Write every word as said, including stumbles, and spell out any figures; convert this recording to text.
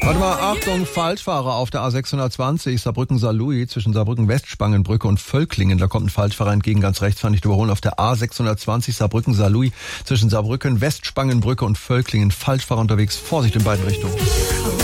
Warte mal, Achtung, Falschfahrer auf der A sechshundertzwanzig, Saarbrücken-Saarlouis, zwischen Saarbrücken-Westspangenbrücke und Völklingen. Da kommt ein Falschfahrer entgegen, ganz rechts, kann ich überholen, auf der A sechshundertzwanzig, Saarbrücken-Saarlouis, zwischen Saarbrücken, Westspangenbrücke und Völklingen. Falschfahrer unterwegs, Vorsicht in beiden Richtungen.